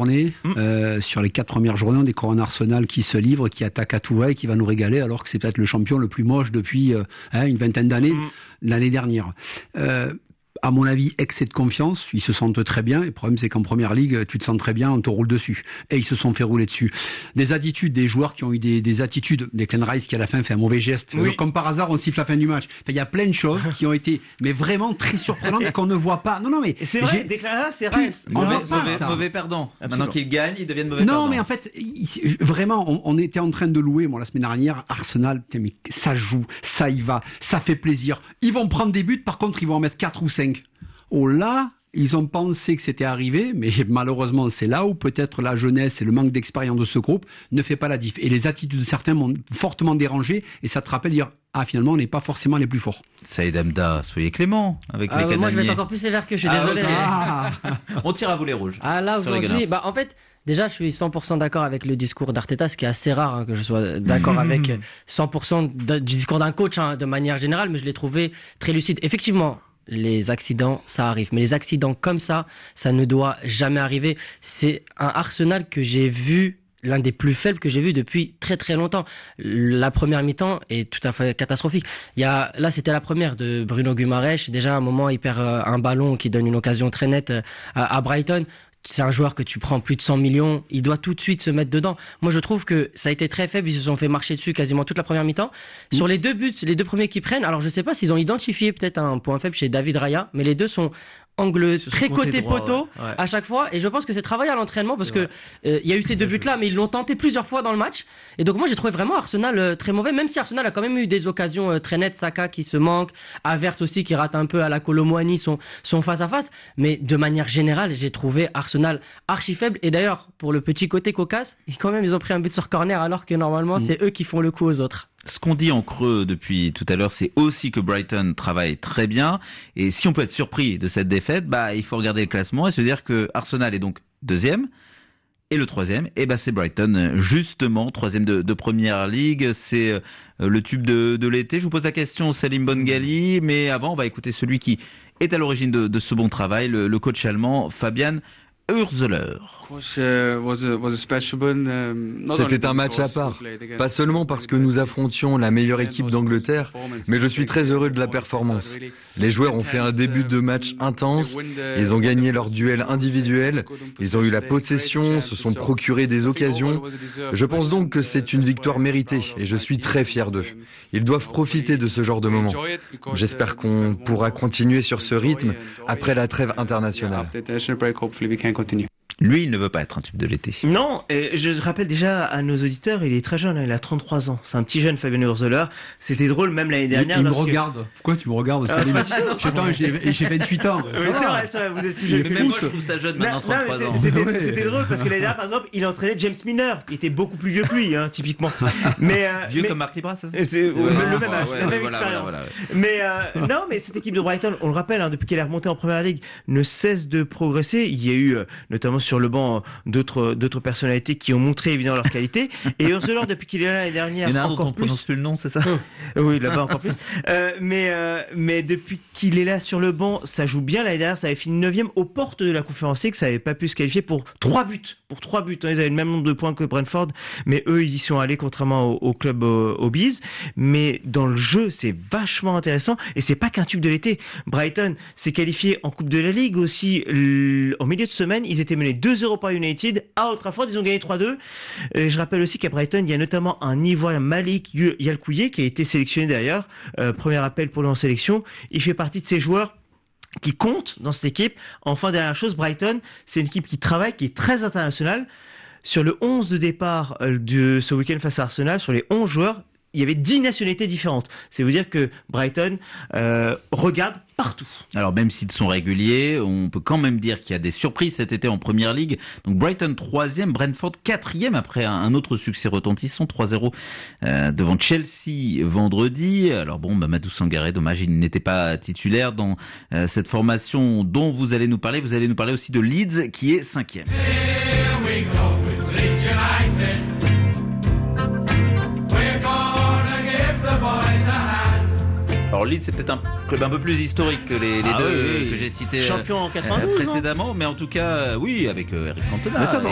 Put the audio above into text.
journées. Sur les 4 premières journées, on découvre un Arsenal qui se livre, qui attaque à tout va et qui va nous régaler, alors que c'est peut-être le champion le plus moche depuis une vingtaine d'années, l'année dernière. À mon avis, excès de confiance, ils se sentent très bien. Et le problème, c'est qu'en première ligue, tu te sens très bien, on te roule dessus. Et ils se sont fait rouler dessus. Des attitudes, des joueurs qui ont eu des attitudes. Declan Rice qui à la fin fait un mauvais geste. Oui. Comme par hasard, on siffle la fin du match. Enfin, il y a plein de choses qui ont été, mais vraiment très surprenantes qu'on ne voit pas. Non, mais. Et c'est vrai, Declan Rice, c'est Rice. Mauvais perdant. Absolument. Maintenant qu'ils gagnent, ils deviennent mauvais perdants. Non, mais en fait, vraiment, on était en train de louer, moi, la semaine dernière, Arsenal. Mais ça joue, ça y va, ça fait plaisir. Ils vont prendre des buts, par contre, ils vont en mettre 4 ou 5. Oh là, ils ont pensé que c'était arrivé, mais malheureusement, c'est là où peut-être la jeunesse et le manque d'expérience de ce groupe ne fait pas la diff. Et les attitudes de certains m'ont fortement dérangé, et ça te rappelle dire, finalement, on n'est pas forcément les plus forts. Saïd Hamda, soyez clément avec les canaliers. Moi, je vais être encore plus sévère que je suis désolé. Okay. On tire à vous les rouges. Là, aujourd'hui, en fait, déjà, je suis 100% d'accord avec le discours d'Arteta, ce qui est assez rare que je sois d'accord avec 100% du discours d'un coach de manière générale, mais je l'ai trouvé très lucide. Effectivement, les accidents, ça arrive. Mais les accidents comme ça ne doit jamais arriver. C'est un Arsenal que j'ai vu, l'un des plus faibles que j'ai vu depuis très très longtemps. La première mi-temps est tout à fait catastrophique. Là, c'était la première de Bruno Guimaraes. Déjà, à un moment, il perd un ballon qui donne une occasion très nette à Brighton. C'est un joueur que tu prends plus de 100 millions, il doit tout de suite se mettre dedans. Moi, je trouve que ça a été très faible, ils se sont fait marcher dessus quasiment toute la première mi-temps. Sur les 2 buts, les 2 premiers qu'ils prennent, alors je sais pas s'ils ont identifié peut-être un point faible chez David Raya, mais les deux sont angle très côté poteau à chaque fois, et je pense que c'est travaillé à l'entraînement parce que il y a eu ces 2 buts là, mais ils l'ont tenté plusieurs fois dans le match, et donc moi j'ai trouvé vraiment Arsenal très mauvais, même si Arsenal a quand même eu des occasions très nettes. Saka qui se manque, Havertz aussi qui rate un peu à la Kolo Muani son face à face, mais de manière générale j'ai trouvé Arsenal archi faible. Et d'ailleurs, pour le petit côté cocasse, ils ont pris un but sur corner alors que normalement c'est eux qui font le coup aux autres. Ce qu'on dit en creux depuis tout à l'heure, c'est aussi que Brighton travaille très bien. Et si on peut être surpris de cette défaite, il faut regarder le classement et se dire que Arsenal est donc 2e. Et le 3e, c'est Brighton, justement, 3e de Première Ligue. C'est le tube de l'été. Je vous pose la question, Salim Bongali. Mais avant, on va écouter celui qui est à l'origine de ce bon travail, le coach allemand, Fabian Hürzeler. C'était un match à part, pas seulement parce que nous affrontions la meilleure équipe d'Angleterre, mais je suis très heureux de la performance. Les joueurs ont fait un début de match intense, ils ont gagné leur duel individuel, ils ont eu la possession, se sont procurés des occasions. Je pense donc que c'est une victoire méritée et je suis très fier d'eux. Ils doivent profiter de ce genre de moment. J'espère qu'on pourra continuer sur ce rythme après la trêve internationale. Lui, il ne veut pas être un tube de l'été. Non, et je rappelle déjà à nos auditeurs, il est très jeune, il a 33 ans. C'est un petit jeune, Fabian Hürzeler. C'était drôle, même l'année dernière. Il me regarde. Pourquoi tu me regardes? J'ai 28 ans. Oui, c'est vrai, vous êtes plus jeune. Mais moi, je trouve ça jeune maintenant, 33 ans. C'était drôle parce que l'année dernière, par exemple, il entraînait James Milner, qui était beaucoup plus vieux que lui, typiquement. Vieux comme Marc Libras, ça? C'est le même âge, la même expérience. Mais non, mais cette équipe de Brighton, on le rappelle, depuis qu'elle est remontée en Première Ligue, ne cesse de progresser. Il y a eu, notamment sur le banc, d'autres personnalités qui ont montré évidemment leur qualité. Et Hürzeler, depuis qu'il est là l'année dernière, il y en a encore dont on prononce plus le nom, c'est ça? Oui, là-bas encore plus. Mais depuis qu'il est là sur le banc, ça joue bien. L'année dernière, ça avait fini 9e aux portes de la Conférence League, ça n'avait pas pu se qualifier pour 3 buts. Ils avaient le même nombre de points que Brentford, mais eux, ils y sont allés contrairement au club Obis. Mais dans le jeu, c'est vachement intéressant, et c'est pas qu'un tube de l'été. Brighton s'est qualifié en Coupe de la Ligue aussi. Au milieu de semaine, ils étaient menés 2-0 par United à Old Trafford, ils ont gagné 3-2. Je rappelle aussi qu'à Brighton, il y a notamment un Ivoirien, Malik Yalkouye, qui a été sélectionné d'ailleurs, premier appel pour lui en sélection. Il fait partie de ces joueurs qui comptent dans cette équipe. Enfin, dernière chose, Brighton, c'est une équipe qui travaille, qui est très internationale. Sur le 11 de départ de ce week-end face à Arsenal, sur les 11 joueurs, il y avait 10 nationalités différentes. C'est vous dire que Brighton regarde partout. Alors même s'ils sont réguliers, on peut quand même dire qu'il y a des surprises cet été en Première Ligue. Donc Brighton 3e, Brentford 4e après un autre succès retentissant, 3-0 devant Chelsea vendredi. Alors Mamadou Sangaré, dommage, il n'était pas titulaire dans cette formation dont vous allez nous parler. Vous allez nous parler aussi de Leeds qui est 5e. Alors Leeds, c'est peut-être un club un peu plus historique que les deux que j'ai cités champion en 92 précédemment, mais en tout cas, oui, avec Eric Cantona.